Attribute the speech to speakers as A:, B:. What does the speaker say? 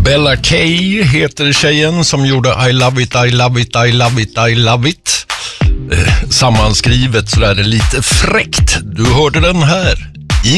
A: Bella K heter tjejen som gjorde I love it, I love it, I love it, I love it. Sammanskrivet så är det lite fräckt. Du hörde den här.